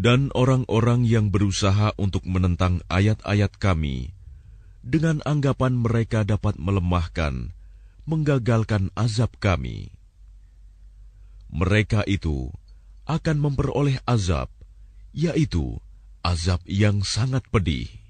Dan orang-orang yang berusaha untuk menentang ayat-ayat Kami, dengan anggapan mereka dapat melemahkan, menggagalkan azab Kami, mereka itu akan memperoleh azab, yaitu azab yang sangat pedih.